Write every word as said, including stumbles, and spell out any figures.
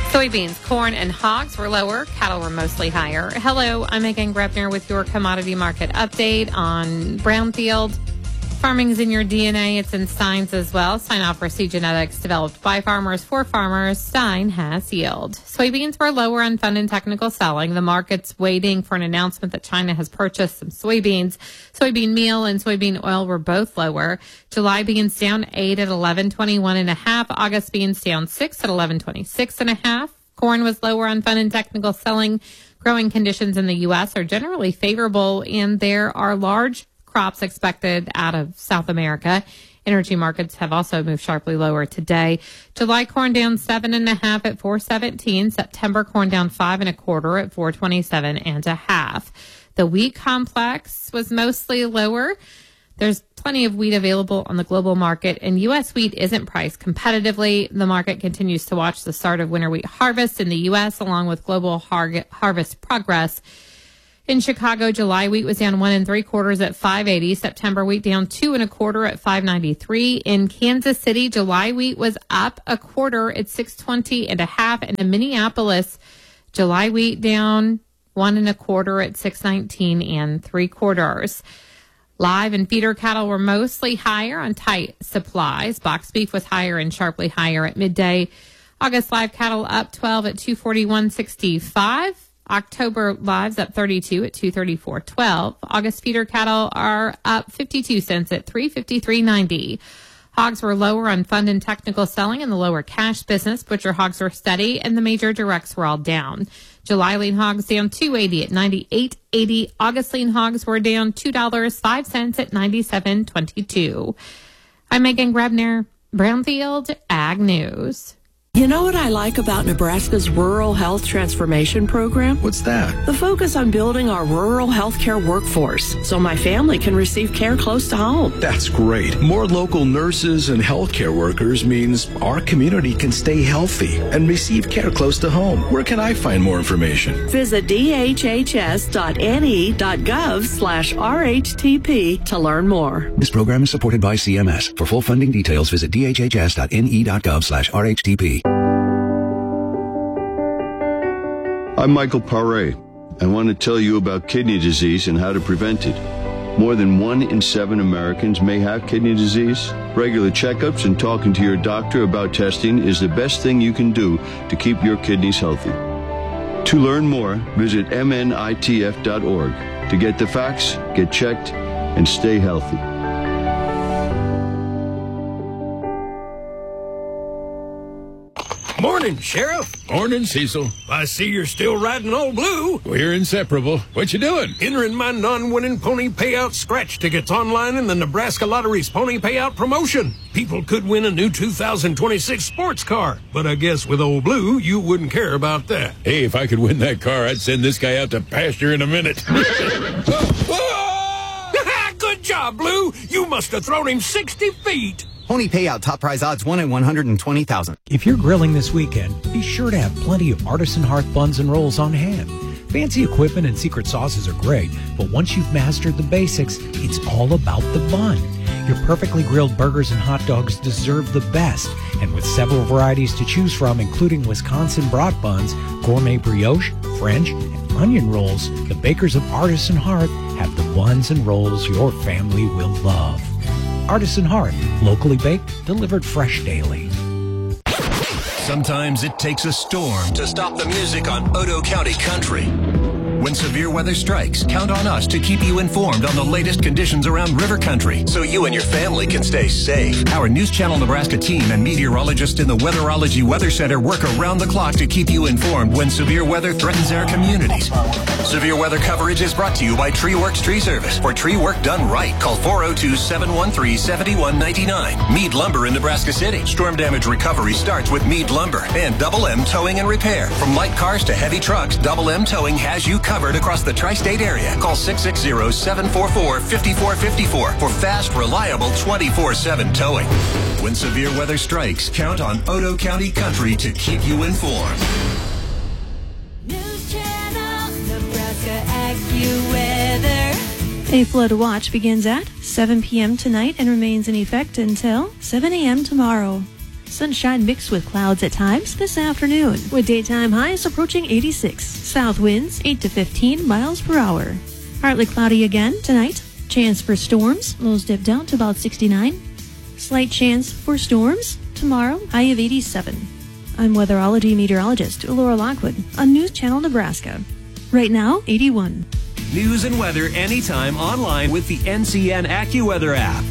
Soybeans, corn, and hogs were lower. Cattle were mostly higher. Hello, I'm Megan Grebner with your commodity market update on Brownfield. Farming's in your D N A. It's in Stein's as well. Stein offers seed genetics developed by farmers for farmers. Stein has yield. Soybeans were lower on fund and technical selling. The market's waiting for an announcement that China has purchased some soybeans. Soybean meal and soybean oil were both lower. July beans down eight at eleven twenty-one and a half. August beans down six at eleven twenty-six and a half. Corn was lower on fund and technical selling. Growing conditions in the U S are generally favorable, and there are large crops expected out of South America. Energy markets have also moved sharply lower today. July corn down seven and a half at four seventeen. September corn down five and a quarter at four twenty-seven and a half. The wheat complex was mostly lower. There's plenty of wheat available on the global market, and U S wheat isn't priced competitively. The market continues to watch the start of winter wheat harvest in the U S along with global har- harvest progress. In Chicago, July wheat was down one and three quarters at five eighty. September wheat down two and a quarter at five ninety-three. In Kansas City, July wheat was up a quarter at six twenty and a half. And in Minneapolis, July wheat down one and a quarter at six nineteen and three quarters. Live and feeder cattle were mostly higher on tight supplies. Box beef was higher and sharply higher at midday. August live cattle up twelve at two forty-one sixty-five. October lives up thirty-two at two thirty-four twelve. August feeder cattle are up fifty-two cents at three fifty-three ninety. Hogs were lower on fund and technical selling in the lower cash business. Butcher hogs were steady, and the major directs were all down. July lean hogs down two eighty at ninety-eight eighty. August lean hogs were down two dollars and five cents at ninety-seven twenty-two. I'm Megan Grebner, Brownfield Ag News. You know what I like about Nebraska's Rural Health Transformation Program? What's that? The focus on building our rural healthcare workforce so my family can receive care close to home. That's great. More local nurses and healthcare workers means our community can stay healthy and receive care close to home. Where can I find more information? Visit d h h s dot n e dot gov slash r h t p to learn more. This program is supported by C M S. For full funding details, visit d h h s dot n e dot gov slash r h t p. I'm Michael Paré. I want to tell you about kidney disease and how to prevent it. More than one in seven Americans may have kidney disease. Regular checkups and talking to your doctor about testing is the best thing you can do to keep your kidneys healthy. To learn more, visit m n i t f dot org to get the facts, get checked, and stay healthy. Morning, Sheriff. Morning, Cecil. I see you're still riding Old Blue. We're inseparable. What you doing? Entering my non-winning pony payout scratch tickets online in the Nebraska Lottery's pony payout promotion. People could win a new two thousand twenty-six sports car, but I guess with Old Blue, you wouldn't care about that. Hey, if I could win that car, I'd send this guy out to pasture in a minute. Good job, Blue. You must have thrown him sixty feet. Pony payout, top prize odds one in one hundred twenty thousand. If you're grilling this weekend, be sure to have plenty of Artisan Hearth buns and rolls on hand. Fancy equipment and secret sauces are great, but once you've mastered the basics, it's all about the bun. Your perfectly grilled burgers and hot dogs deserve the best, and with several varieties to choose from, including Wisconsin brat buns, gourmet brioche, French, and onion rolls, the bakers of Artisan Hearth have the buns and rolls your family will love. Artisan Hearth, locally baked, delivered fresh daily. Sometimes it takes a storm to stop the music on Odo County Country. When severe weather strikes, count on us to keep you informed on the latest conditions around river country so you and your family can stay safe. Our News Channel Nebraska team and meteorologists in the Weatherology Weather Center work around the clock to keep you informed when severe weather threatens our communities. Severe weather coverage is brought to you by Tree Works Tree Service. For tree work done right, call four oh two, seven one three, seven one nine nine. Mead Lumber in Nebraska City. Storm damage recovery starts with Mead Lumber and Double M Towing and Repair. From light cars to heavy trucks, Double M Towing has you covered across the tri-state area. Call six six zero, seven four four, five four five four for fast, reliable twenty-four seven towing. When severe weather strikes, count on Odo County Country to keep you informed. News Channel, Nebraska AccuWeather. A flood watch begins at seven p.m. tonight and remains in effect until seven a.m. tomorrow. Sunshine mixed with clouds at times this afternoon, with daytime highs approaching eighty-six. South winds eight to fifteen miles per hour. Partly cloudy again tonight. Chance for storms. Lows dip down to about sixty-nine. Slight chance for storms tomorrow. High of eighty-seven. I'm weatherology meteorologist Laura Lockwood on News Channel Nebraska. Right now, eighty-one. News and weather anytime online with the N C N AccuWeather app.